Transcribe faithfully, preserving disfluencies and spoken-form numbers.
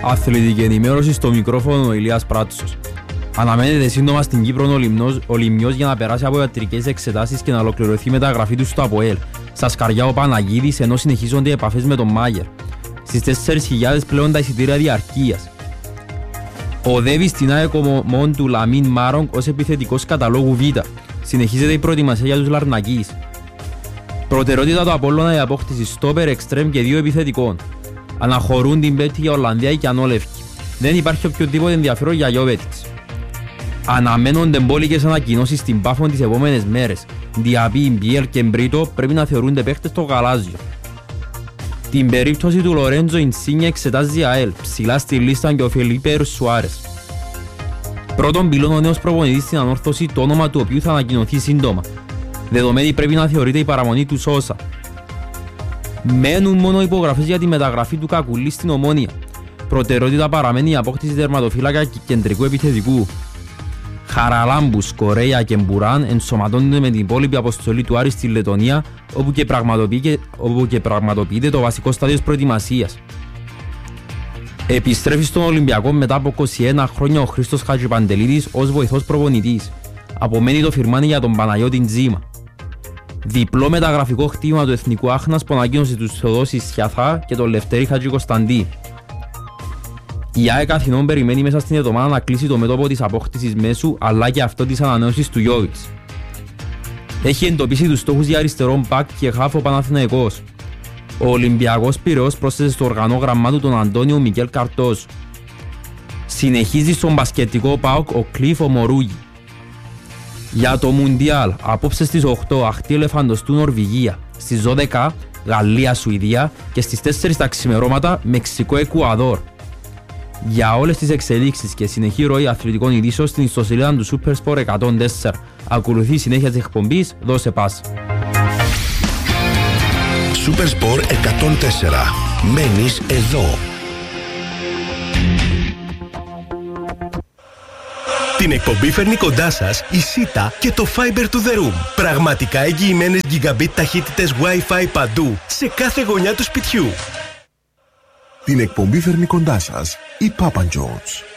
Αθλητική ενημέρωση στο μικρόφωνο ο Ηλίας Πράτσος. Αναμένεται σύντομα στην Κύπρο ο Λιμνός, ο Λιμνιός για να περάσει από ιατρικές εξετάσεις και να ολοκληρωθεί η μεταγραφή του στο ΑΠΟΕΛ. Στα σκαριά ο Παναγίδης, ενώ συνεχίζονται οι επαφές με τον Μάγερ. Στις τέσσερις χιλιάδες πλέον τα εισιτήρια διαρκείας. Οδεύει στην ΑΕΚ ο Μον του Λαμίν Μάρονγκ ως επιθετικός καταλόγου Β. Συνεχίζεται η προετοιμασία για τους Λαρνακείς. Προτεραιότητα του Απόλλωνα η απόκτηση στόπερ, εξτρέμ και δύο επιθετικών. Αναχωρούν την Πέμπτη για Ολλανδία και Ανόλευκη. Δεν υπάρχει οποιοδήποτε ενδιαφέρον για Γιώβετιτς. Αναμένονται μπόλικες ανακοινώσεις στην Πάφο τις επόμενες μέρες. Διαπή, Μπιέλ και Μπρίτο πρέπει να θεωρούνται παίχτες στο γαλάζιο. Την περίπτωση του Λορέντζο Ινσίνια εξετάζει η ΑΕΛ, ψηλά στη λίστα και ο Φελίπε Σουάρες. Πρώτον πυλών ο νέος προπονητής στην ανόρθωση, το όνομα του οποίου θα ανακοινωθεί σύντομα. Δεδομένη πρέπει να θεωρείται η παραμονή του Σόσα. Μένουν μόνο υπογραφές για τη μεταγραφή του Κακουλή στην Ομόνια. Προτεραιότητα παραμένει η απόκτηση τερματοφύλακα και κεντρικού επιθετικού. Χαραλάμπους, Κορέα και Μπουράν ενσωματώνονται με την υπόλοιπη αποστολή του Άρη στη Λετωνία, όπου και, όπου και πραγματοποιείται το βασικό στάδιο της προετοιμασίας. Επιστρέφει στον Ολυμπιακό μετά από είκοσι ένα χρόνια ο Χρήστος Χατζηπαντελίδης ως βοηθός προπονητής. Απομένει το φιρμάνι για τον Παναγιώτη Τζίμα. Διπλό μεταγραφικό χτύπημα του Εθνικού Άχνας που ανακοίνωσε τους Θεοδόσης Σιαθά και τον Λευτέρη Χατζικοσταντή. Η ΑΕΚ Αθηνών περιμένει μέσα στην εβδομάδα να κλείσει το μέτωπο της απόκτησης μέσου αλλά και αυτό της ανανέωσης του Γιώβιτς. Έχει εντοπίσει τους στόχους για αριστερόν μπακ και χάφ ο Παναθηναϊκός. Ο Ολυμπιακός Πειραιώς πρόσθεσε στο οργανόγραμμά του τον Αντώνιο Μικέλ Καρτός. Συνεχίζει στον μπασκετικό ΠΑΟΚ ο Κλίφο Μορούγι. Για το Μουντιάλ, απόψε στις οκτώ Αχτή Ελεφαντοστού Νορβηγία, στις δώδεκα Γαλλία Σουηδία και στις τέσσερις τα ξημερώματα Μεξικό Εκουαδόρ. Για όλες τις εξελίξεις και συνεχή ροή αθλητικών ειδήσεων στην ιστοσελίδα του Supersport εκατόν τέσσερα. Ακολουθεί η συνέχεια της εκπομπής, δώσε πας. Supersport εκατόν τέσσερα. Μένεις εδώ. Την εκπομπή φέρνει κοντά σας η Σίτα και το Fiber to the Room. Πραγματικά εγγυημένες gigabit ταχύτητες Wi-Fi παντού, σε κάθε γωνιά του σπιτιού. Την εκπομπή φέρνει κοντά σας η Papa John's.